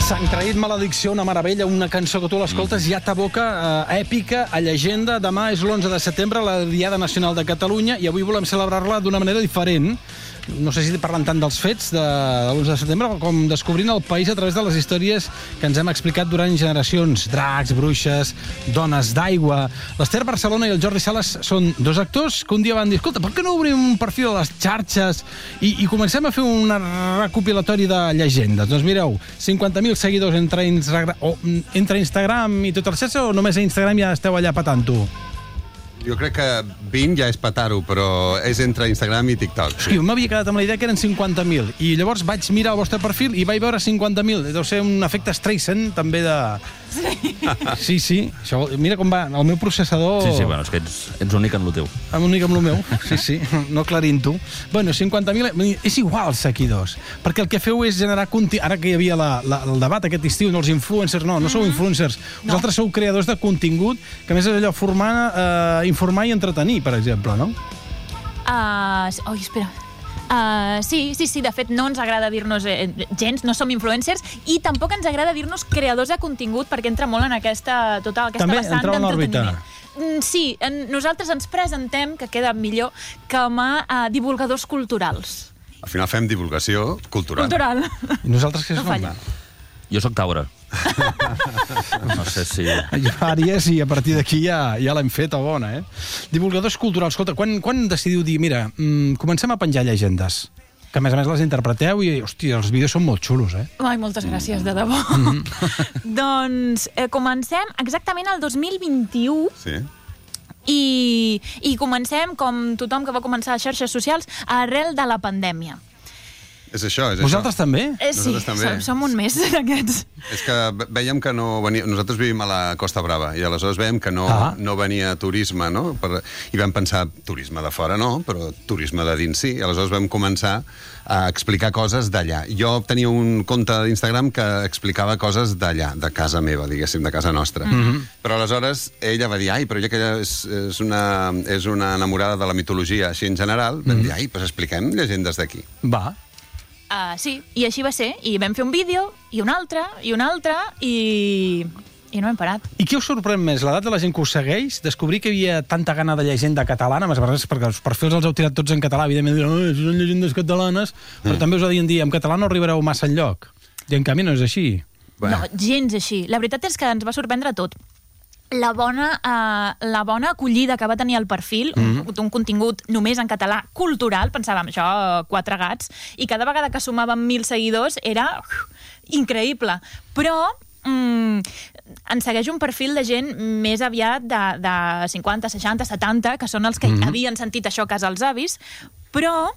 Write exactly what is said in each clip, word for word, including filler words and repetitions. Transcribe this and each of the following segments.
S'han traït Maledicció, una meravella, una cançó que tu l'escoltes ja t'aboca eh, èpica, a llegenda. Demà és l'onze de setembre, la Diada Nacional de Catalunya, i avui volem celebrar-la d'una manera diferent. No sé si parlant tant dels fets de, de l'onze de setembre, com descobrint el país a través de les històries que ens hem explicat durant generacions. Dracs, bruixes, dones d'aigua... L'Ester Barcelona i el Jordi Sales són dos actors que un dia van dir, escolta, per què no obrim un perfil a les xarxes i, i comencem a fer un recopilatori de llegendes? Doncs mireu, cinquanta mil seguidors entre, Instagram, o, entre Instagram i totes les xarxes, o només a Instagram ja esteu allà patant-ho? Jo crec que vint ja és petar-ho, però és entre Instagram i TikTok. Sí. Jo m'havia quedat amb la idea que eren cinquanta mil, i llavors vaig mirar el vostre perfil i vaig veure cinquanta mil. Deu ser un efecte Streisand, també de... Sí. Sí, sí. Això, mira com va, el meu processador... Sí, sí, bueno, és que ets, ets únic en el teu. Únic en el meu, sí, sí, no aclarint-ho. Bueno, cinquanta mil, és igual, seguidors, perquè el que feu és generar... Conti... Ara que hi havia la, la, el debat aquest estiu, no els influencers, no, no sou influencers. No. Vosaltres sou creadors de contingut, que a més és allò formar, eh, informar i entretenir, per exemple, no? Uh, oi, espera... Uh, sí, sí, sí, de fet no ens agrada dir-nos eh, gens, no som influencers, i tampoc ens agrada dir-nos creadors de contingut, perquè entra molt en aquesta, tota aquesta també vessant d'entreteniment. Mm, sí, en, nosaltres ens presentem, que queda millor, com a uh, divulgadors culturals. Al final fem divulgació cultural. Cultural. I nosaltres què No som? falla. Jo sóc Taure. No sé si... Jo Àries, i a partir d'aquí ja, ja l'hem fet a bona, eh? Divulgadors culturals. Escolta, quan, quan decidiu dir, mira, mm, comencem a penjar llegendes? Que a més a més les interpreteu i, hòstia, els vídeos són molt xulos, eh? Ai, moltes gràcies, de debò. Mm-hmm. Doncs eh, comencem exactament el dos mil vint-i-u. Sí. I, i comencem, com tothom que va començar a xarxes socials, arrel de la pandèmia. És això, és Vosaltres això. també? Eh, sí, també. som, som un mes d'aquests. És que veiem que no venia... Nosaltres vivim a la Costa Brava i aleshores veiem que no, Ah. no venia turisme, no? Per, I vam pensar, turisme de fora no, però turisme de dins sí. I aleshores vam començar a explicar coses d'allà. Jo tenia un compte d'Instagram que explicava coses d'allà, de casa meva, diguéssim, de casa nostra. Mm-hmm. Però aleshores ella va dir, ai, però ja que ella és, és, una, és una enamorada de la mitologia així en general, vam mm-hmm. dir, ai, doncs expliquem llegendes d'aquí. Va. Uh, sí, i així va ser. I vam fer un vídeo, i un altre, i un altre, i... i no hem parat. I què us sorprèn més? L'edat de la gent que us segueix? Descobrir que hi havia tanta gana de llegenda catalana, més a vegades perquè els perfils els heu tirat tots en català, evidentment diuen, oh, són llegendes catalanes, mm. però també us deien dir, en català no arribareu massa enlloc. I en canvi no és així. Bueno. No, gens així. La veritat és que ens va sorprendre tot. La bona, uh, la bona acollida que va tenir el perfil, mm-hmm. un, un contingut només en català cultural, pensàvem, això, quatre gats, i cada vegada que sumàvem mil seguidors era uh, increïble. Però mm, ens segueix un perfil de gent més aviat de, de cinquanta, seixanta, setanta, que són els que mm-hmm. havien sentit això a casa els avis, però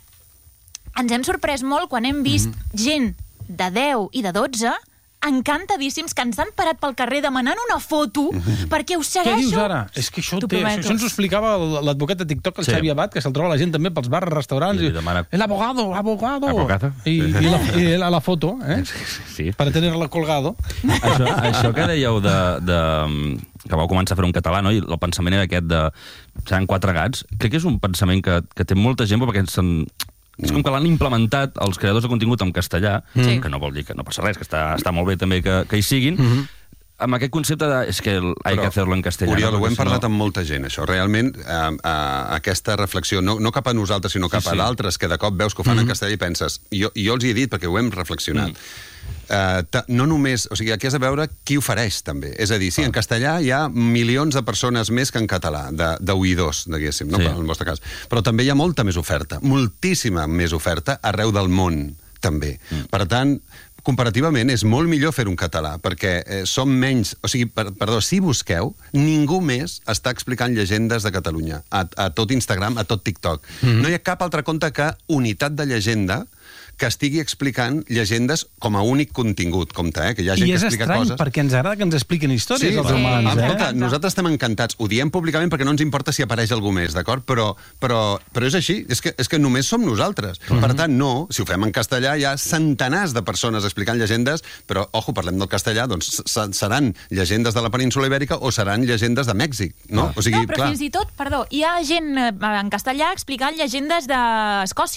ens hem sorprès molt quan hem vist mm-hmm. gent de deu i de dotze encantadíssims, que ens han parat pel carrer demanant una foto mm-hmm. perquè us segueixo. Què dius ara? És que això, té, això, això ens ho explicava l'advocat de TikTok, el sí. Xavi Abad, que se'l troba la gent també pels bars, restaurants. I, i demana... El abogado, abogado. Abogado. I, i, la, i la, la foto, eh? Sí. Per tenir-la colgado. Això, això que dèieu de, de, que vau començar a fer un català, no? I el pensament era aquest de... Seran quatre gats. Crec que és un pensament que, que té molta gent, perquè se'n... És com que l'han implementat els creadors de contingut en castellà, sí. que no vol dir que no passa res, que està, està molt bé també que, que hi siguin, mm-hmm. amb aquest concepte de... És que el, hay que hacerlo en castellà. Oriol, no? ho hem Si parlat no... amb molta gent, això. Realment, eh, eh, aquesta reflexió, no, no cap a nosaltres, sinó cap sí, sí. a d'altres, que de cop veus que ho fan mm-hmm. en castellà i penses... Jo, jo els hi he dit perquè ho hem reflexionat. Mm. Uh, ta, no només... O sigui, aquí has de veure qui ofereix, també. És a dir, sí, en castellà hi ha milions de persones més que en català, d'oïdors, diguéssim, no? Sí. En el vostre cas. Però també hi ha molta més oferta, moltíssima més oferta arreu del món, també. Mm. Per tant, comparativament, és molt millor fer un català, perquè eh, som menys... O sigui, per, perdó, si busqueu, ningú més està explicant llegendes de Catalunya, a, a tot Instagram, a tot TikTok. Mm. No hi ha cap altre compte que Unitat de Llegenda que estigui explicant llegendes com a únic contingut, compte, eh? Que hi ha gent que explica coses. I és estrany, perquè ens agrada que ens expliquin històries, sí, els humans, sí, eh? Escolta, nosaltres estem encantats, ho diem públicament perquè no ens importa si apareix algú més, d'acord? Però, però, però és així, és que, és que només som nosaltres. Uh-huh. Per tant, no, si ho fem en castellà, hi ha centenars de persones explicant llegendes, però, ojo, parlem del castellà, doncs seran llegendes de la península Ibèrica o seran llegendes de Mèxic, no? O sigui, no, però clar. Fins i tot, perdó, hi ha gent en castellà explicant llegendes d'Escòcia.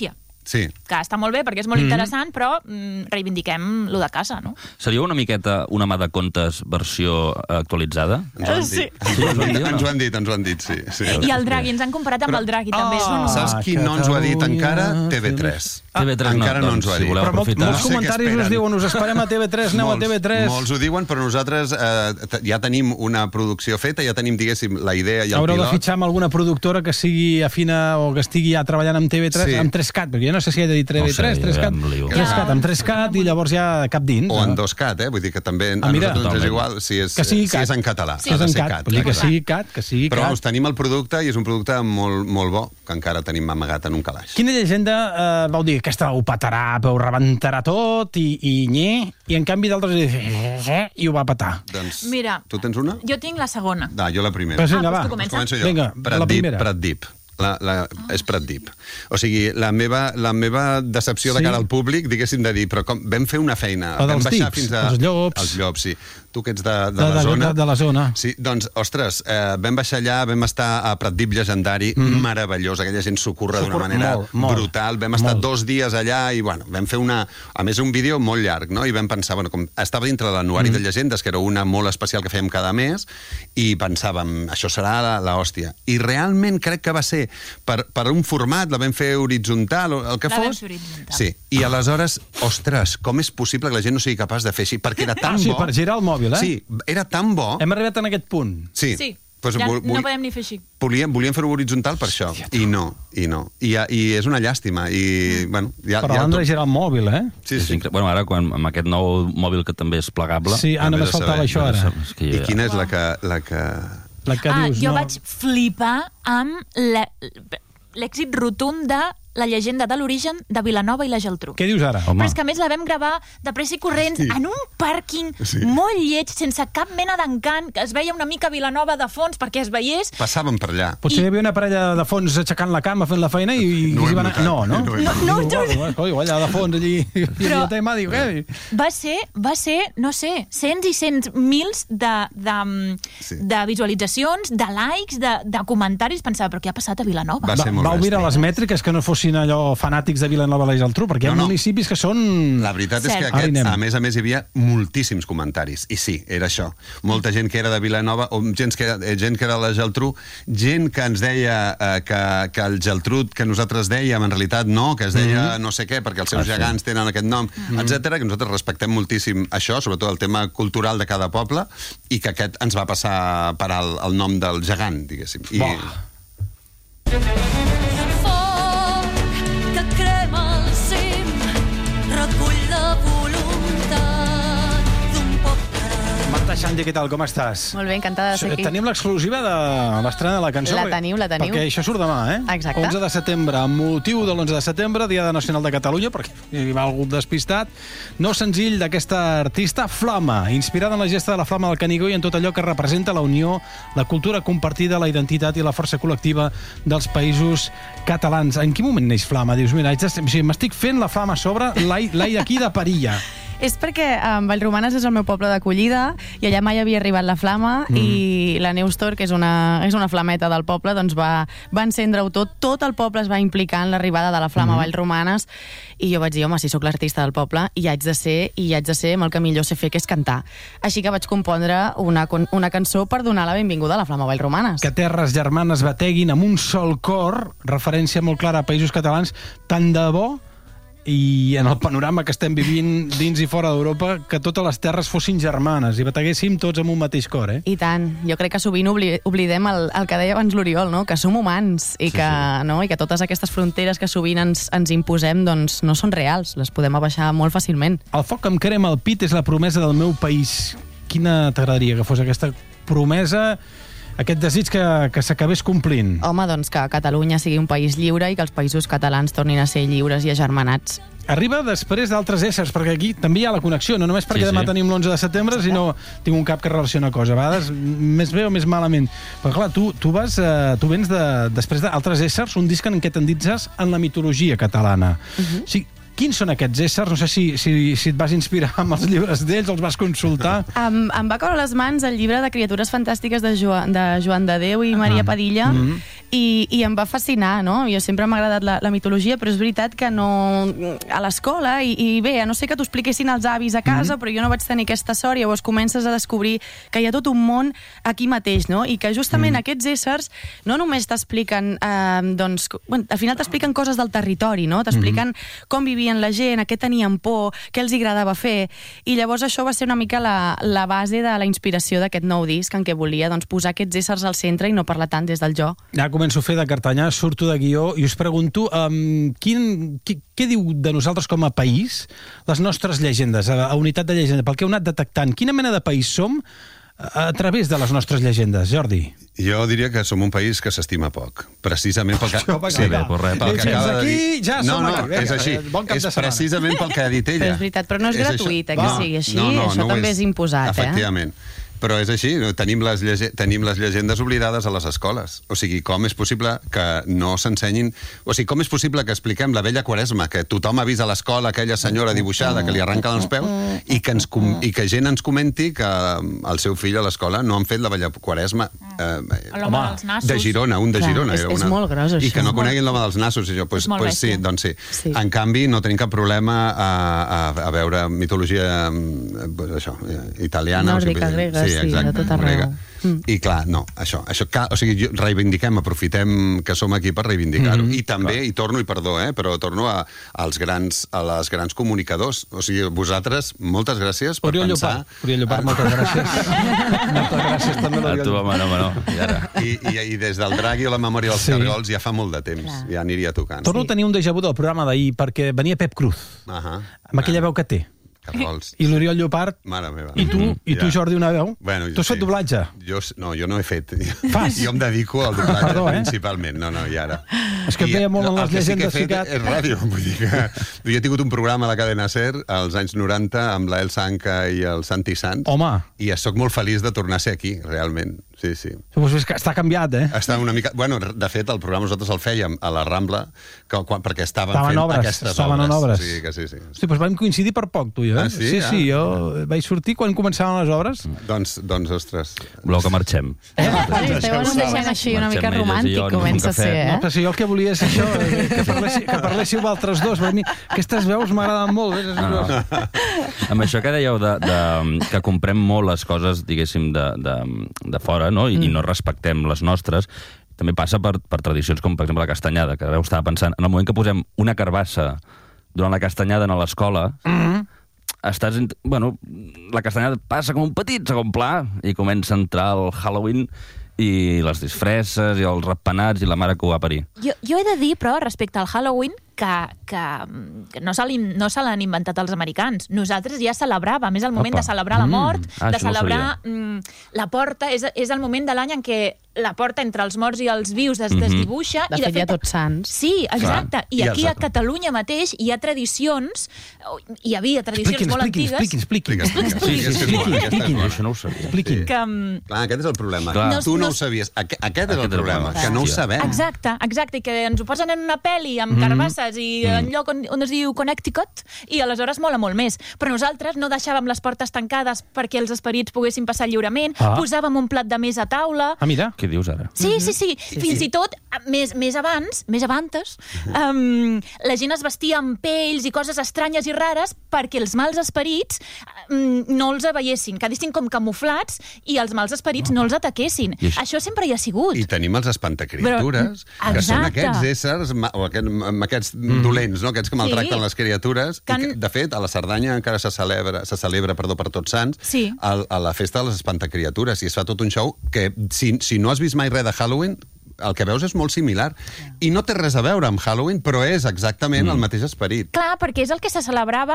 Sí. Que està molt bé perquè és molt mm. interessant, però mm, reivindiquem lo de casa, no? Seria una miqueta una mà de contes versió actualitzada? Ens ho han Sí. dit. Ens ho han dit, ens ho han dit, ens ho han dit, sí. sí. I el Draghi, ens han comparat amb el Draghi, també. És un... Saps qui no ens ho ha dit encara? T V tres. T V tres no, encara no doncs, ens ho ha si dit. voleu Però molts, aprofitar. molts No sé què comentaris us esperen. diuen us esperem a T V tres, aneu molts, a T V tres. Molts ho diuen, però nosaltres eh, t- ja tenim una producció feta, ja tenim, diguéssim, la idea i el Haureu de pilot. fitxar amb alguna productora que sigui afina o que estigui ja treballant amb T V tres, Sí. amb tres cat, perquè jo no sé si he de dir T V tres, No sé, tres ja cat, em lio. tres Ja. cat, amb tres cat i llavors ja cap dins. O no? en dos cat, eh? Vull dir que també Ah, a mira. nosaltres ens és Totalment. igual si és, Que sigui si cat. és en català. Si Ha és de en ser cat, vull dir que clar. sigui cat, que sigui Però cat. vamos, tenim el producte i és un producte molt, molt bo que encara tenim amagat en un calaix. Quina llegenda eh, vau dir? Aquesta ho petarà, ho rebentarà tot i, i nye, i en canvi d'altres eh, i ho va petar. Doncs, Mira, tu tens una? jo tinc la segona. No, jo la primera. Pues vinga, Ah, va. doncs tu comença. Començo jo. Vinga, Prat la Dip, primera. Prat Dip. La, la, és Prat Dip. O sigui, la meva, la meva decepció Sí. de cara al públic, diguéssim, de dir, però com, vam fer una feina, La vam dels baixar dips, fins a... els llops. Els llops, sí. Tu que ets de, de, De- la de- zona. de- de la zona. Sí, doncs, ostres, eh, vam baixar allà, vam estar a Prat Dip legendari, mm. meravellós, aquella gent s'ho curra d'una S'ho cur- manera molt, molt, brutal. Vam estar molt. dos dies allà i, bueno, vam fer una... A més, un vídeo molt llarg, no? I vam pensar, bueno, com estava dintre de l'anuari mm. de llegendes, que era una molt especial que fèiem cada mes, i pensàvem, això serà la, la hòstia. I realment crec que va ser per, per un format, la vam fer horitzontal, o el que La vam fos. fer horitzontal. Sí, i aleshores, ostres, com és possible que la gent no sigui capaç de fer així? Perquè era tan Ah, sí, bo... per girar el mòbil, eh? Sí, era tan bo... Hem arribat en aquest punt. Sí, Sí, Pues ja vol- no vol- podem ni fer així. Volíem, volíem fer-ho horitzontal per això, i no, i no. I, I és una llàstima, i, bueno... Ja, Però ja l'han de tot- girar el mòbil, eh? Sí, És sí. incre- Bueno, ara, quan, amb aquest nou mòbil que també és plegable... Sí, ah, També només de faltava saber, això també de ara. saber. És que I ja- quina és la que... La que... La que Ah, dius, jo no... vaig flipar amb la- l'èxit rotund de la llegenda de l'origen de Vilanova i la Geltrú. Què dius ara? Home. Però és que a més la vam gravar de pressa i corrents Sí. en un pàrquing Sí. molt lleig, sense cap mena d'encant, que es veia una mica Vilanova de fons perquè es veiés. Passàvem per allà. Potser hi havia una parella de fons aixecant la cama, fent la feina, i... No ho i hem van... notat. No, no? No ho hem No, no, no. Oi, allà de fons, allí, hi havia Però- tema, diu, què? Va ser, va ser, no sé, cents i cents mils de, de, Sí. de visualitzacions, de likes, de, de comentaris. Pensava, però què ha passat a Vilanova? Va ser molt Vau mirar bèstia. les mètriques que no fossin allò fanàtics de Vilanova i la Geltrú, perquè hi ha No, no. municipis que són... La veritat és Cert. que Ara hi aquest, anem. a més a més, hi havia moltíssims comentaris. I sí, era això. Molta gent que era de Vilanova, o gent que era, eh, gent que era de la Geltrú, gent que ens deia eh, que, que el Geltrú que nosaltres dèiem, en realitat no, que es deia no sé què, perquè els seus Ah, sí. gegants tenen aquest nom, etcètera, que nosaltres respectem moltíssim això, sobretot el tema cultural de cada poble, i que aquest ens va passar per al, el nom del gegant, diguéssim. I, Buah. Foc que crema al cim, recull la voluntat d'un poble. Marta Xandi, què tal, com estàs? Molt bé, encantada de ser aquí. Tenim l'exclusiva de l'estrena de la cançó. La perquè- teniu, la teniu. Perquè això surt demà, eh? Exacte. onze de setembre, amb motiu de l'onze de setembre, Dia Nacional de Catalunya, perquè hi va algú despistat. Nou senzill d'aquesta artista, Flama, inspirada en la gesta de la Flama del Canigó i en tot allò que representa la unió, la cultura compartida, la identitat i la força col·lectiva dels països catalans. En quin moment neix Flama? Dius, mira, haig de- o sigui, m'estic fent la Flama a sobre, l'ai l'ai d'aquí de Perilla. És perquè um, Vallromanes és el meu poble d'acollida i allà mai havia arribat la flama mm. i la Neus Tor, que és una, és una flameta del poble, doncs va, va encendre-ho tot. Tot el poble es va implicar en l'arribada de la flama mm. a Vallromanes i jo vaig dir, home, si sóc l'artista del poble i haig de ser, i haig de ser amb el que millor sé fer, que és cantar. Així que vaig compondre una, una cançó per donar la benvinguda a la flama a Vallromanes. Que terres germanes bateguin amb un sol cor, referència molt clara a països catalans, tant de bo, i en el panorama que estem vivint dins i fora d'Europa, que totes les terres fossin germanes i bateguéssim tots amb un mateix cor, eh? I tant. Jo crec que sovint obli oblidem el, el que deia abans l'Oriol, no? Que som humans i, Sí, que, sí. no? I que totes aquestes fronteres que sovint ens, ens imposem doncs, no són reals, les podem abaixar molt fàcilment. El foc que em crema el pit és la promesa del meu país. Quina t'agradaria que fos aquesta promesa, aquest desig que, que s'acabés complint? Home, doncs que Catalunya sigui un país lliure i que els països catalans tornin a ser lliures i agermanats. Arriba després d'altres éssers, perquè aquí també hi ha la connexió, no només perquè Sí, sí. demà tenim l'onze de setembre, sinó tinc un cap que relaciona coses, a vegades més bé o més malament. Però clar, tu, tu, vas, eh, tu vens de, després d'altres éssers, un disc en què t'enditzes en la mitologia catalana. Uh -huh. O sigui, quins són aquests éssers? No sé si, si, si et vas inspirar amb els llibres d'ells, els vas consultar. Em, em va caure a les mans el llibre de Criatures Fantàstiques de Joan de, Joan de Déu i Maria Padilla, Mhm. i, i em va fascinar, no? Jo sempre m'ha agradat la, la mitologia, però és veritat que no... a l'escola, i, i bé, a no sé que t'ho expliquessin els avis a casa, mm. però jo no vaig tenir aquesta sort, i llavors comences a descobrir que hi ha tot un món aquí mateix, no? I que justament mm. aquests éssers no només t'expliquen, eh, doncs, bueno, al final t'expliquen coses del territori, no? T'expliquen mm. com vivien la gent, a què tenien por, què els agradava fer, i llavors això va ser una mica la, la base de la inspiració d'aquest nou disc, en què volia doncs, posar aquests éssers al centre i no parlar tant des del jo. Ja començo a fer de cartanyà, surto de guió i us pregunto um, quin, qui, què diu de nosaltres com a país les nostres llegendes, a, a unitat de llegenda, pel que heu anat detectant. Quina mena de país som a, a través de les nostres llegendes, Jordi? Jo diria que som un país que s'estima poc, precisament pel que... Això, sí, bé, pel que acaba de dir. Aquí, ja no, som no, aquí. Vinga, és així. bon cap és de setmana. precisament pel que ha dit ella. Però és veritat, però no és, és gratuït, eh, que no, sigui així. No, no, això no també és, és imposat, efectivament. eh? Però és així, tenim les, llege tenim les llegendes oblidades a les escoles. O sigui, com és possible que no s'ensenyin... O sigui, com és possible que expliquem la vella Quaresma, que tothom ha vist a l'escola aquella senyora dibuixada que li arrenquen els peus, i que, ens com i que gent ens comenti que el seu fill a l'escola no han fet la vella Quaresma eh, l'home dels nassos. de Girona, un de Clar, Girona. és, és una... molt gros, això. I que no coneguin l'home dels nassos. I jo, pues, pues sí, doncs sí. sí. En canvi, no tenim cap problema a, a, a veure mitologia pues, això, italiana. Nòrdica, o sigui, grega, sí, sí, exacte, de tot arreu. Mm. I clar, no, això, això o sigui, reivindiquem, aprofitem que som aquí per reivindicar-ho. Mm-hmm. I també, clar. I torno, i perdó, eh, però torno a, als grans, a les grans comunicadors. O sigui, vosaltres, moltes gràcies per Oriol pensar... Llopart. Oriol Llopart, moltes gràcies. moltes gràcies també a tu, home, no, home, no. I, ara. I, i, I des del Draghi o la memòria dels sí. Cargols ja fa molt de temps. Clar. Ja aniria tocant. Torno sí. a tenir un déjà vu del programa d'ahir, perquè venia Pep Cruz, uh -huh. amb aquella veu que té. Cargols. I l'Oriol Llopart. Mare meva. I tu, mm -hmm. i tu ja. Jordi, una veu? Bueno, tu has sí. fet doblatge? Jo, no, jo no he fet. Fas? Jo em dedico al doblatge, Perdó, eh? principalment. No, no, i ara. És que em veia molt en les llegendes ficat. És ràdio, vull dir que... Jo he tingut un programa a la cadena SER als anys noranta amb l'Elsa Anca i el Santi Sanz. Home. I sóc molt feliç de tornar a ser aquí, realment. Sí, sí. Pues és que està canviat, eh? Està una mica... Bueno, de fet, el programa nosaltres el fèiem a la Rambla, que, quan, perquè estàvem, estaven fent obres, aquestes estaven obres. En obres. Sí, que sí, sí. Hosti, doncs vam coincidir per poc, tu i jo. Eh? Ah, sí? Sí, ah. sí, jo vaig sortir quan començaven les obres. Doncs, doncs ostres... Voleu que marxem? Eh? Sí, esteu en un moment així una mica romàntic, comença a ser, eh? No, però si jo el que volia és això, que parléssiu, que parléssiu vosaltres dos. Mi, aquestes veus m'agraden molt. Eh? No, no. Amb això que dèieu de, de, que comprem molt les coses, diguéssim, de, de, de fora, no? I, mm. i no respectem les nostres, també passa per, per tradicions com, per exemple, la castanyada, que ara ho estava pensant. En el moment que posem una carbassa durant la castanyada a l'escola, mm-hmm. estàs... Bueno, la castanyada passa com un petit segon pla i comença a entrar el Halloween i les disfresses i els ratpenats i la mare que ho va parir. Jo, jo he de dir, però, respecte al Halloween, que, que, que no se no se l'han inventat els americans. Nosaltres ja celebràvem, és el moment Opa. de celebrar la mort, mm. ah, de celebrar no la porta, és, és el moment de l'any en què la porta entre els morts i els vius es mm-hmm. desdibuixa. De, i de fet, hi ha tots sants. Sí, exacte. Clar. I aquí I a Catalunya mateix hi ha tradicions, hi havia tradicions expliquin, molt expliquin, antigues... Expliquin, expliquin. Expliquin, expliquin. Expliquin, això no ho sabia. Expliquin. Que, Clar, aquest és el problema. Clar. Tu no no, ho sabies. Aquest, aquest és el Aquest problema, és el que no ho problema. sabem. Exacte, exacte, i que ens ho posen en una pel·li amb mm. carbasses i mm. en lloc on, on es diu Connecticut, i aleshores mola molt més. Però nosaltres no deixàvem les portes tancades perquè els esperits poguessin passar lliurement, ah. posàvem un plat de més a taula... Ah, mira. Què dius ara? Sí, sí, sí. sí Fins sí. i tot, més, més abans, més abantes, um, la gent es vestia amb pells i coses estranyes i rares perquè els mals esperits um, no els veiessin, quedessin com camuflats i els mals esperits no els ataquessin. Això... això sempre hi ha sigut. I tenim els espantacriatures, Però, que són aquests éssers, o aquest, aquests mm. dolents, no? Aquests que maltracten sí. les criatures. Que han... I que, de fet, a la Cerdanya encara se celebra, se celebra perdó, per Tots Sants, sí. a, a la festa de les espantacriatures, i es fa tot un show que, si, si no has vist mai res de Halloween, el que veus és molt similar. Yeah. I no té res a veure amb Halloween, però és exactament mm. el mateix esperit. Clar, perquè és el que se celebrava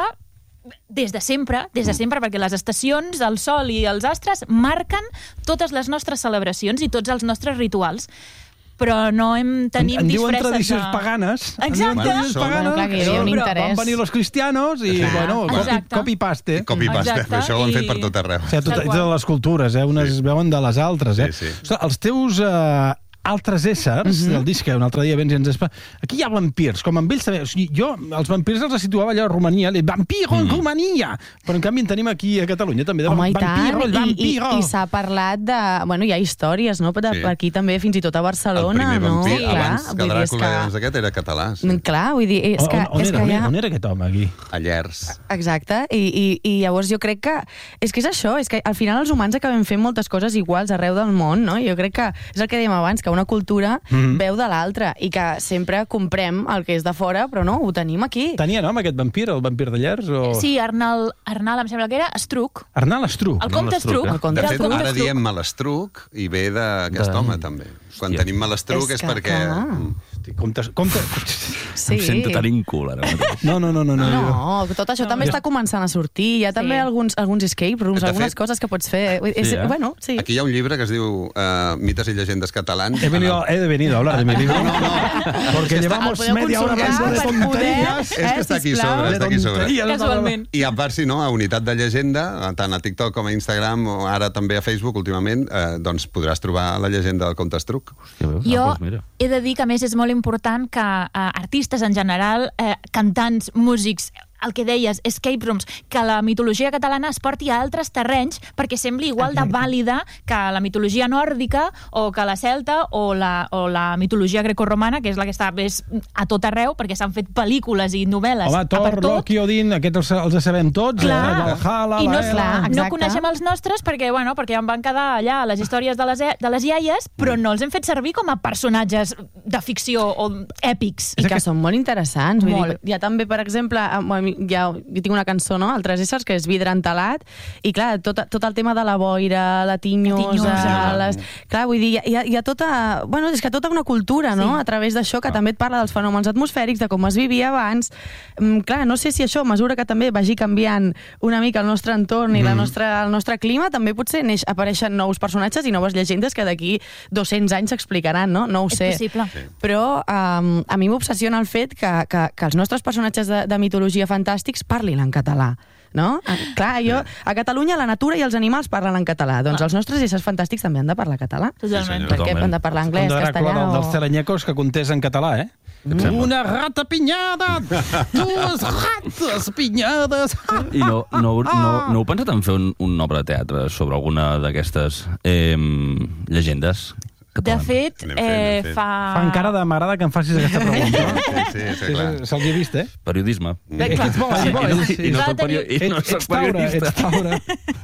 des de sempre, des de sempre, perquè les estacions, el sol i els astres marquen totes les nostres celebracions i tots els nostres rituals. Però no hem tenim en, en diuen disfresses tradicions de... paganes. Exacte. En diuen tradicions Bueno, paganes. clar, que hi havia un interès. Van venir los cristianos i, Sí. bueno, copy, copy paste. Copy paste, Exacte, això ho han i- fet per tot arreu. O sigui, tot, Tal qual. totes les cultures, eh? Unes Sí. veuen de les altres, eh? Sí, sí. Ostres, els teus eh, Altres éssers, del disc que un altre dia vens i ens explica. Aquí hi ha vampirs, com amb ells també. O sigui, jo els vampirs els situava allà a Romania, el vampiro en Romania! Però en canvi en tenim aquí a Catalunya també, de Home, i tant, vampiro, el i, i, vampiro! i s'ha parlat de... Bueno, hi ha històries, no? Per, Sí. per aquí també, fins i tot a Barcelona, El primer no? vampir, Clar, abans que vull dir, és Dràcula que... aquest, era català. Sí. Clar, vull dir, és que, on, on, és era, que on, hi era, ha... on era aquest home aquí? A Llers. Exacte, I, i, i llavors jo crec que és que és això, és que al final els humans acabem fent moltes coses iguals arreu del món, no? Jo crec que és el que dèiem abans, que una cultura mm -hmm. veu de l'altra i que sempre comprem el que és de fora, però no, ho tenim aquí. Tenia nom aquest vampir, el vampir de Llers? O... Sí, Arnal, Arnal em sembla que era Estruc. Arnal Estruc. El comte Estruc. El comte De Era el fet, comte ara Estruc. diem malastruc i ve d'aquest De- home, també. Quan Hòstia. tenim malastruc És és, que, perquè... clar. Mm. Compte, compte... Sí. Em sento tan incul, ara mateix. No, no, no, no. no, No, tot això també està començant a sortir. Hi ha també Sí. alguns, alguns escape rooms, De algunes fet- coses que pots fer. És, Sí, eh? Bueno, sí. Aquí hi ha un llibre que es diu uh, Mites i llegendes catalans. He, venido, he venido a hablar de mi libro. No, no, no. Porque El llevamos podeu media hora consultar hablando de per tonterías. poder, És que està aquí sisplau. sobre, De està aquí sobre. tonterías. Casualment. I a part, si no, a Unitat de Llegenda, tant a TikTok com a Instagram, o ara també a Facebook, últimament, eh, doncs podràs trobar la llegenda del comte Estruc. Ja veus? Jo Ah, doncs mira. he de dir que, a més, és molt important que eh, artistes en general, eh, cantants, músics, el que deies, escape rooms, que la mitologia catalana es porti a altres terrenys perquè sembli igual de vàlida que la mitologia nòrdica o que la celta o la, o la mitologia grecorromana, que és la que està més a tot arreu, perquè s'han fet pel·lícules i novel·les Home, a Thor, per tot. Loki, Odin, aquests els, els sabem tots. Clar. Eh? Valhalla, I no, la clar, Hela... no exacte. coneixem els nostres perquè, bueno, perquè en van quedar allà les històries de les, e- de les iaies, però no els hem fet servir com a personatges de ficció o èpics. I que són molt interessants. Vull Molt. dir, hi ha també, per exemple, eh, bueno, hi ha, jo tinc una cançó, no?, Altres éssers, que és Vidre entelat, i clar, tot, tot el tema de la boira, la tinyosa... tinyosa. Les... Clar, vull dir, hi ha, hi ha tota... Bueno, és que tota una cultura, no?, Sí. a través d'això, que també et parla dels fenòmens atmosfèrics, de com es vivia abans. Mm, clar, no sé si això, a mesura que també vagi canviant una mica el nostre entorn i la nostra, el nostre clima, també potser neix, apareixen nous personatges i noves llegendes que d'aquí dos-cents anys s'explicaran, no? No ho És sé. possible. Però um, a mi m'obsessiona el fet que, que, que els nostres personatges de, de mitologia fantàstics parlin en català. No? Ah, clar, jo, a Catalunya la natura i els animals parlen en català. Doncs els nostres éssers fantàstics també han de parlar català. Totalment. Sí, Per què Totalment. han de parlar anglès, Com de castellà Dràcula, o... dels telenyecos que contés en català, eh? sembla? Una rata pinyada, dues rates pinyades... I no, no, no, no heu pensat en fer un, una obra de teatre sobre alguna d'aquestes eh, llegendes? De fet, Anem fent, eh, anem fent. fa... Fa encara de m'agrada que em facis aquesta pregunta. Sí, sí, sí, Sí, clar. sí, se'ls he vist, eh? Periodisme. Bé, clar. Ets bo, ets bo. I no, ets- i no Va soc tenir- periodista. I no Ets, soc ets taura, periodista. ets taura.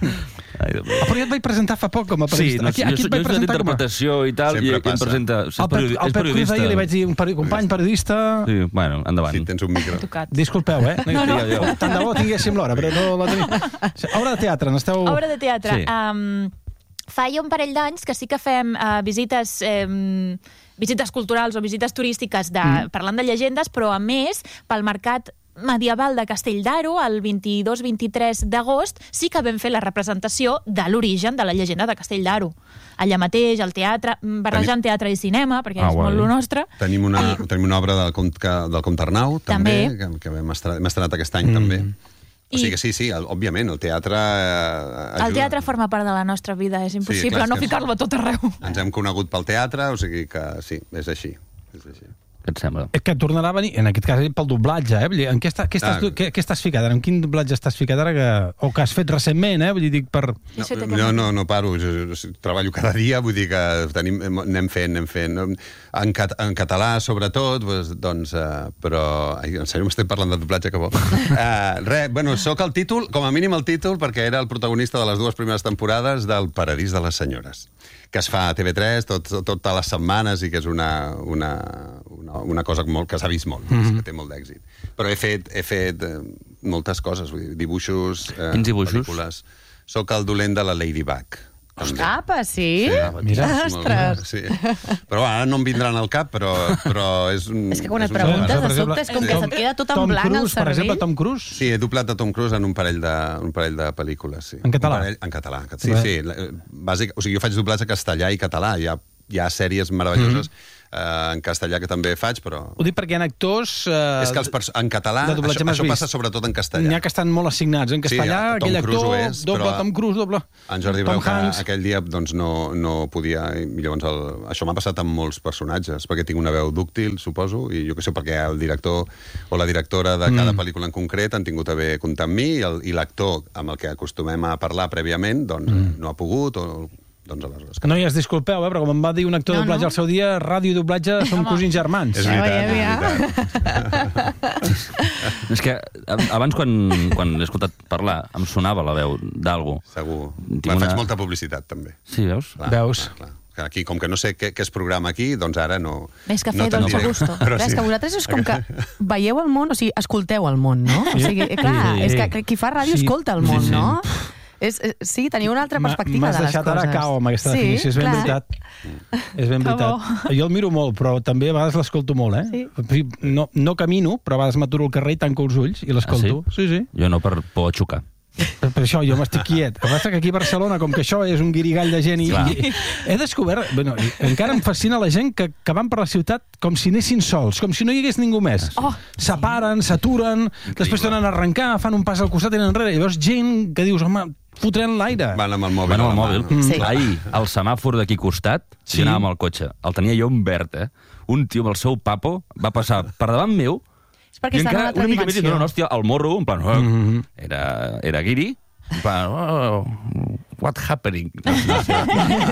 Ai, Déu meu. Ah, però jo et vaig presentar fa poc com a Sí, periodista. no, aquí, jo, aquí jo, et vaig jo he presentar com a... d'interpretació i tal, Sempre i, i em passa. presenta... El És, Pep, periodi el és Pep Cruz periodista. ahir li vaig dir un peri company periodista... Sí, bueno, endavant. Sí, tens un micro. Tocat. Disculpeu, eh? No, no. Oh, tant de bo tinguéssim l'hora, però no la tenim. Obra de teatre, n'esteu... Obra de teatre. Sí. Um, fa ja un parell d'anys que sí que fem uh, visites... Um, visites culturals o visites turístiques de, mm. parlant de llegendes, però a més, pel mercat medieval de Castell d'Aro, el vint-i-dos vint-i-tres d'agost, sí que vam fer la representació de l'origen de la llegenda de Castell d'Aro. Allà mateix, al teatre, barrejant teatre i cinema, perquè Ah, és guai. molt lo nostre. Tenim una, tenim una obra del comte, del comte Arnau, també, També. que, que hem, estrenat, hem estrenat aquest any, mm. també. O I- sigui que sí, sí, el, òbviament, el teatre eh, ajuda. El teatre forma part de la nostra vida, és impossible clar, és no que- ficar-lo a tot arreu. Ens hem conegut pel teatre, o sigui que sí, és així. És així. Què et sembla? És que tornarà a venir, en aquest cas, pel doblatge, eh? Vull dir, en què, està, què, estàs, Ah. tu- què, què estàs ficat ara? En quin doblatge estàs ficat ara? Que, o que has fet recentment, eh? Vull dir, dic, per... No, Això té que no, ver. no, no paro, jo, jo, jo treballo cada dia, vull dir que tenim, anem fent, anem fent. En, cat, en català, sobretot, doncs, doncs uh, però... Ai, en sèrio, m'estic parlant de doblatge, que bo. Uh, res, bueno, sóc el títol, com a mínim el títol, perquè era el protagonista de les dues primeres temporades del Paradís de les Senyores, que es fa a T V tres tot, tot, totes les setmanes i que és una, una, una, una cosa molt, que s'ha vist molt, mm -hmm. que té molt d'èxit. Però he fet, he fet eh, moltes coses, vull dir, dibuixos, eh, Quins dibuixos? pel·lícules. Soc el dolent de la Ladybug. també. Apa, sí? Mira. és molt- Ostres. sí. Però ara no em vindran al cap, però, però és un... És que quan et un preguntes, doblatge. Per de exemple, sobte, és com sí. que se't queda tot en Tom blanc al Cruise, per cervell. exemple, Tom Cruise? Sí, he doblat a Tom Cruise en un parell de, un parell de pel·lícules, sí. En català? Un parell, en català, sí, Bé. sí. la- Bàsic, o sigui, jo faig doblatge castellà i català, ja hi ha sèries meravelloses mm-hmm. eh, en castellà que també faig, però... Ho dic perquè hi ha actors... Eh, és que els pers- en català, de doblatge això, m'has això vist. passa sobretot en castellà. N'hi ha que estan molt assignats. En castellà, Sí, Tom aquell actor, Cruise ho és, doble, però Tom Cruise, doble... En Jordi Tom Breu, que Hanks. aquell dia doncs, no, no podia... I llavors el... això m'ha passat amb molts personatges, perquè tinc una veu dúctil, suposo, i jo què sé, perquè el director o la directora de cada mm. pel·lícula en concret han tingut a bé comptar amb mi, i, el, i l'actor amb el que acostumem a parlar prèviament doncs, mm. no ha pogut, o... Doncs aleshores... No hi es disculpeu, eh, però com em va dir un actor de No, doblatge no. al seu dia, ràdio i doblatge som cosins germans. És Ja veritat, veiem, ja. és veritat. És que abans, quan, quan he escoltat parlar, em sonava la veu d'algú. Segur. Tinc Me'n una- faig molta publicitat, també. Sí, veus? Clar, Veus? Clar, clar. Que aquí, com que no sé què, què es programa aquí, doncs ara no... Ves cafè, no te'n dolce diré. gusto. Però Clar, és que vosaltres és com que veieu el món, o sigui, escolteu el món, no? O sigui, clar, Sí. és que qui fa ràdio Sí. escolta el món, Sí, sí. no? És, és, sí, teniu una altra perspectiva M'has de les deixat coses. ara cau amb aquesta definició, és ben clar. veritat. És ben Que veritat. Jo el miro molt, però també a vegades l'escolto molt, eh? Sí. No, no camino, però a vegades m'aturo al carrer i tanco els ulls i l'escolto. Ah, sí? sí, sí. Jo no, per por a xocar. Per, per això jo m'estic quiet. El que passa que aquí a Barcelona, com que això és un guirigall de gent, i, Clar. i he descobert... Bueno, i encara em fascina la gent que, que van per la ciutat com si anessin sols, com si no hi hagués ningú més. Oh, Separen, s'aturen, després tornen a arrencar, fan un pas al costat i enrere. I llavors gent que dius, home, fotrem l'aire. Van amb el mòbil. Bueno, a el la mòbil. mà. Sí. Ahir, el semàfor d'aquí costat, Sí. sí. jo anava amb el cotxe. El tenia jo en verd, eh? Un tio amb el seu papo va passar per davant meu És perquè i està en una encara altra una mica més i dimensió. no, no, hòstia, el morro, en plan... Oh, Mhm. era, era guiri, en plan... Oh, what happening? No, no sé.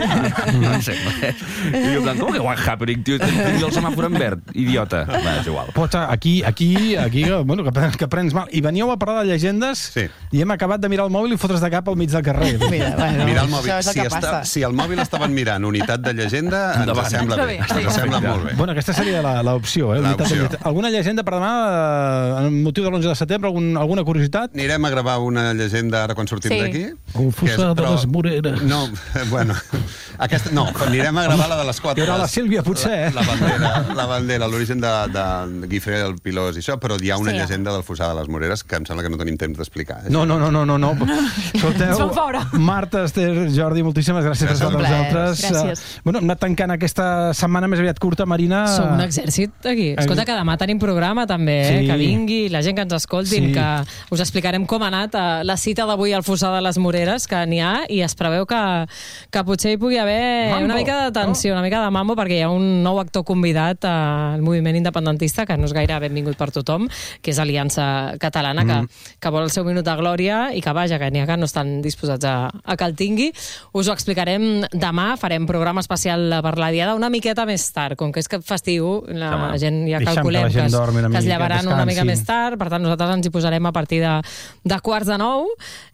No sé. I jo, en plan, com que what happening, tio? Tenia el semàfor en verd, idiota. Va, és igual. Pots, aquí, aquí, aquí bueno, que, prens, que prens mal. I veníeu a parlar de llegendes Sí. i hem acabat de mirar el mòbil i fotre's de cap al mig del carrer. Mira, bueno, Mirar el mòbil. això és el Si, que està, passa. si el mòbil estaven mirant unitat de llegenda, ens Endavant. sembla bé. Està bé. Ens sembla molt bé. Bueno, aquesta seria la- l'opció, eh? L'opció. Unitat de llegenda. Alguna llegenda per demà, eh, en motiu de l'onze de setembre, algun, alguna curiositat? Anirem a gravar una llegenda ara quan sortim Sí. d'aquí. El fossar de les Moreres. No, bueno, aquesta, no, anirem a gravar la de les quatre. Hi haurà la Sílvia, potser, eh? La, la bandera, la bandera, l'origen de, de Guifré, el Pilós i això, però hi ha una Sí. llegenda del fossar de les Moreres que em sembla que no tenim temps d'explicar. Eh? No, no, no, no, no. no. Escolteu, Ens fan fora. Marta, Esther, Jordi, moltíssimes gràcies per Gràcies. estar amb Un plaer. nosaltres. Gràcies. Eh, Bueno, hem anat tancant aquesta setmana més aviat curta, Marina. Som un exèrcit aquí. Escolta, que demà tenim programa també, eh? Sí. Que vingui la gent que ens escoltin, Sí. que us explicarem com ha anat eh, la cita d'avui al Fossar de les Moreres, que n'hi ha, i es preveu que, que potser hi pugui haver Mambo, una mica de tensió, una mica de mambo, perquè hi ha un nou actor convidat al moviment independentista, que no és gaire benvingut per tothom, que és Aliança Catalana, que, que vol el seu minut de glòria i que, vaja, que n'hi ha que no estan disposats a, a que el tingui. Us ho explicarem demà, farem programa especial per la Diada una miqueta més tard, com que és que festiu, la Home, gent ja deixem calculem que la que, gent es, dormi una que es mica, llevaran una mica descansi. més tard, per tant nosaltres ens hi posarem a partir de, de quarts de nou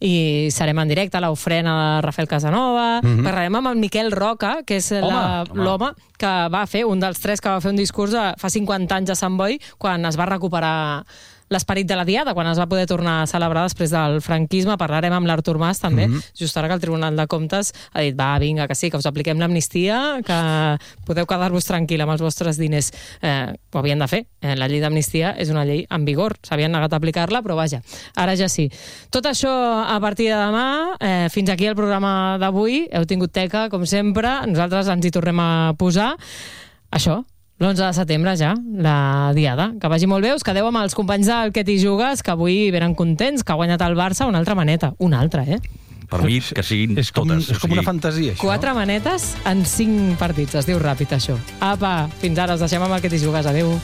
i serem en directe a l'ofrena de Rafael Casanova, Mhm. parlarem amb el Miquel Roca, que és la- Home, home. l'home que va fer, un dels tres que va fer un discurs a, fa cinquanta anys a Sant Boi, quan es va recuperar l'esperit de la Diada, quan es va poder tornar a celebrar després del franquisme. Parlarem amb l'Artur Mas, també, Mhm. just ara que el Tribunal de Comptes ha dit, va, vinga, que sí, que us apliquem l'amnistia, que podeu quedar-vos tranquil amb els vostres diners. Eh, ho havien de fer. Eh, la llei d'amnistia és una llei en vigor. S'havien negat a aplicar-la, però vaja, ara ja sí. Tot això a partir de demà. Eh, fins aquí el programa d'avui. Heu tingut teca, com sempre. Nosaltres ens hi tornem a posar. Això, l'onze de setembre ja, la Diada. Que vagi molt bé, us quedeu amb els companys del Que t'hi jugues, que avui venen contents, que ha guanyat el Barça una altra maneta. Una altra, eh? Per mi, que siguin És com, totes. és com una fantasia, això. Quatre manetes en cinc partits. Es diu ràpid, això. Apa, fins ara, us deixem amb el Que t'hi jugues. Adéu.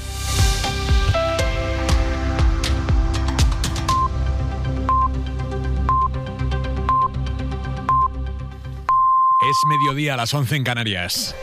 Es mediodía a las once en Canarias.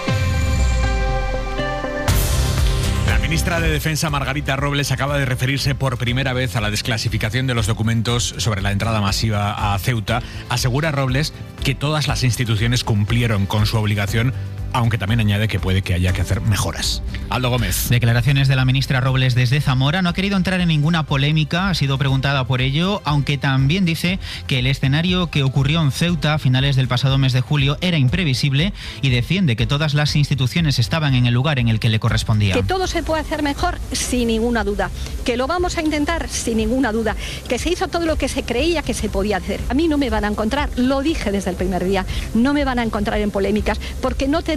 La ministra de Defensa, Margarita Robles, acaba de referirse por primera vez a la desclasificación de los documentos sobre la entrada masiva a Ceuta. Asegura Robles que todas las instituciones cumplieron con su obligación, aunque también añade que puede que haya que hacer mejoras. Aldo Gómez. Declaraciones de la ministra Robles desde Zamora. No ha querido entrar en ninguna polémica, ha sido preguntada por ello, aunque también dice que el escenario que ocurrió en Ceuta a finales del pasado mes de julio era imprevisible y defiende que todas las instituciones estaban en el lugar en el que le correspondía. Que todo se puede hacer mejor, sin ninguna duda. Que lo vamos a intentar, sin ninguna duda. Que se hizo todo lo que se creía que se podía hacer. A mí no me van a encontrar, lo dije desde el primer día, no me van a encontrar en polémicas, porque no tenemos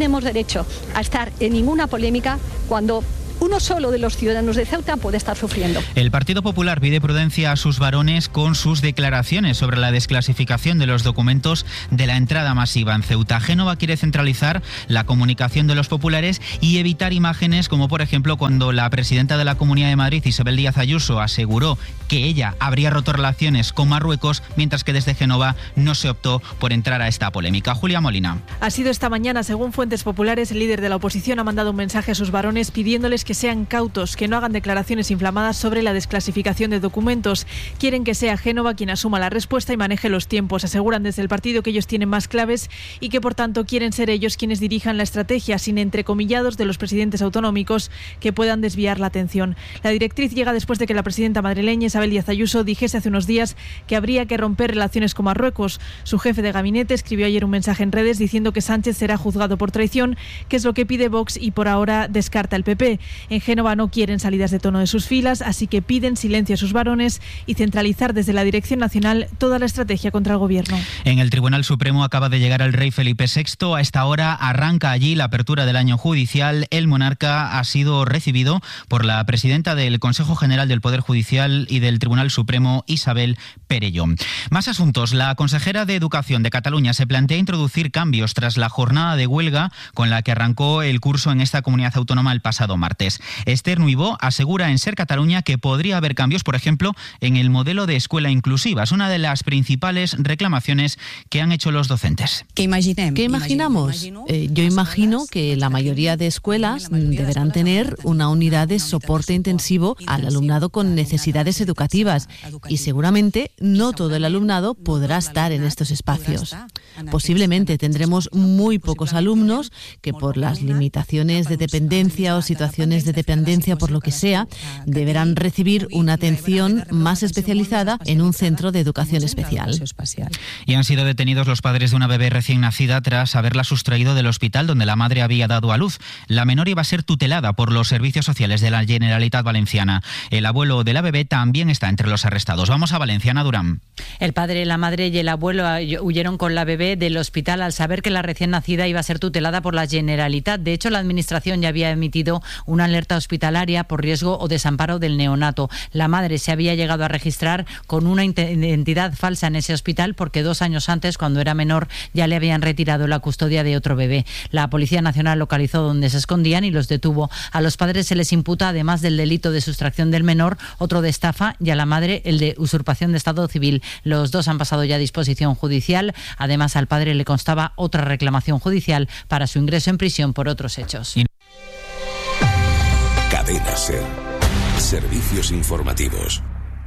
tenemos derecho a estar en ninguna polémica cuando uno solo de los ciudadanos de Ceuta puede estar sufriendo. El Partido Popular pide prudencia a sus varones con sus declaraciones sobre la desclasificación de los documentos de la entrada masiva en Ceuta. Génova quiere centralizar la comunicación de los populares y evitar imágenes como, por ejemplo, cuando la presidenta de la Comunidad de Madrid, Isabel Díaz Ayuso, aseguró que ella habría roto relaciones con Marruecos, mientras que desde Génova no se optó por entrar a esta polémica. Julia Molina. Ha sido esta mañana, según fuentes populares, el líder de la oposición ha mandado un mensaje a sus varones pidiéndoles que sean cautos, que no hagan declaraciones inflamadas sobre la desclasificación de documentos. Quieren que sea Génova quien asuma la respuesta y maneje los tiempos. Aseguran desde el partido que ellos tienen más claves y que, por tanto, quieren ser ellos quienes dirijan la estrategia, sin entrecomillados de los presidentes autonómicos que puedan desviar la atención. La directriz llega después de que la presidenta madrileña, Isabel Díaz Ayuso, dijese hace unos días que habría que romper relaciones con Marruecos. Su jefe de gabinete escribió ayer un mensaje en redes diciendo que Sánchez será juzgado por traición, que es lo que pide Vox y por ahora descarta el P P. En Génova no quieren salidas de tono de sus filas, así que piden silencio a sus varones y centralizar desde la Dirección Nacional toda la estrategia contra el Gobierno. En el Tribunal Supremo acaba de llegar el rey Felipe sexto. A esta hora arranca allí la apertura del año judicial. El monarca ha sido recibido por la presidenta del Consejo General del Poder Judicial y del Tribunal Supremo, Isabel Perelló. Más asuntos. La consejera de Educación de Cataluña se plantea introducir cambios tras la jornada de huelga con la que arrancó el curso en esta comunidad autónoma el pasado martes. Esther Nuibó asegura en Ser Cataluña que podría haber cambios, por ejemplo, en el modelo de escuela inclusiva. Es una de las principales reclamaciones que han hecho los docentes. ¿Qué imaginamos? Eh, yo imagino que la mayoría de escuelas deberán tener una unidad de soporte intensivo al alumnado con necesidades educativas y seguramente no todo el alumnado podrá estar en estos espacios. Posiblemente tendremos muy pocos alumnos que por las limitaciones de dependencia o situaciones de dependencia por lo que sea, deberán recibir una atención más especializada en un centro de educación especial. Y han sido detenidos los padres de una bebé recién nacida tras haberla sustraído del hospital donde la madre había dado a luz. La menor iba a ser tutelada por los servicios sociales de la Generalitat Valenciana. El abuelo de la bebé también está entre los arrestados. Vamos a Valencia, Ana Durán. El padre, la madre y el abuelo huyeron con la bebé del hospital al saber que la recién nacida iba a ser tutelada por la Generalitat. De hecho, la administración ya había emitido una alerta hospitalaria por riesgo o desamparo del neonato. La madre se había llegado a registrar con una identidad falsa en ese hospital porque dos años antes, cuando era menor, ya le habían retirado la custodia de otro bebé. La Policía Nacional localizó donde se escondían y los detuvo. A los padres se les imputa, además del delito de sustracción del menor, otro de estafa y a la madre el de usurpación de estado civil. Los dos han pasado ya a disposición judicial. Además, al padre le constaba otra reclamación judicial para su ingreso en prisión por otros hechos. Cadena Ser. Servicios informativos.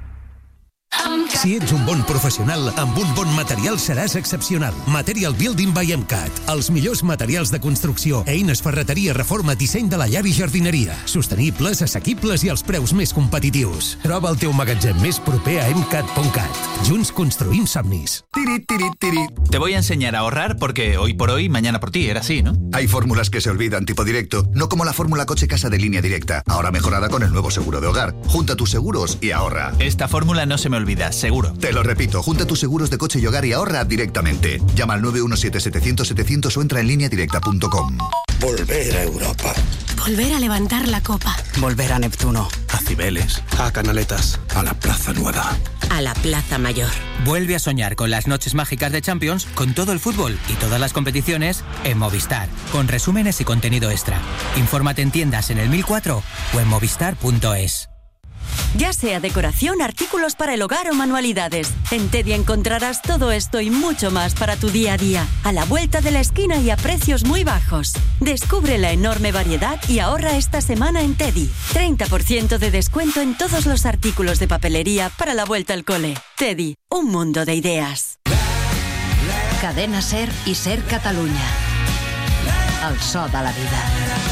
Si ets un bon professional, amb un bon material seràs excepcional. Material Building by MCAT. Els millors materials de construcció, eines, ferreteria, reforma, disseny de la llar i jardineria. Sostenibles, assequibles i als preus més competitius. Troba el teu magatzem més proper a emcat punt cat. Junts construïm somnis. Tirit, tirit, tirit. Te voy a enseñar a ahorrar porque hoy por hoy, mañana por ti. Era así, ¿no? Hay fórmulas que se olvidan, tipo directo. No como la fórmula coche-casa de Línea Directa. Ahora mejorada con el nuevo seguro de hogar. Junta tus seguros y ahorra. Esta fórmula no se me olvida, seguro. Te lo repito, junta tus seguros de coche y hogar y ahorra directamente. Llama al nueve uno siete setecientos setecientos o entra en línea directa punto com. Volver a Europa. Volver a levantar la copa. Volver a Neptuno. A Cibeles. A Canaletas. A la Plaza Nueva. A la Plaza Mayor. Vuelve a soñar con las noches mágicas de Champions, con todo el fútbol y todas las competiciones en Movistar, con resúmenes y contenido extra. Infórmate en tiendas en el mil cuatro o en movistar punto es. Ya sea decoración, artículos para el hogar o manualidades, en Teddy encontrarás todo esto y mucho más para tu día a día, a la vuelta de la esquina y a precios muy bajos. Descubre la enorme variedad y ahorra esta semana en Teddy. treinta por ciento de descuento en todos los artículos de papelería para la vuelta al cole. Teddy, un mundo de ideas. Cadena Ser i Ser Catalunya. El so de la vida.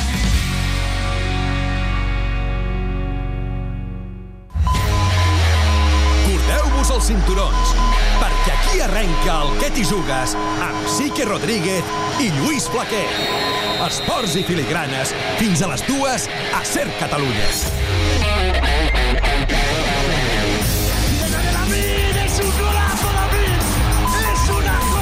Cordeu-vos els cinturons, perquè aquí arrenca el Que t'hi jugues amb Sique Rodríguez i Lluís Flaquer. Esports i filigranes, fins a les dues a Ser Catalunya.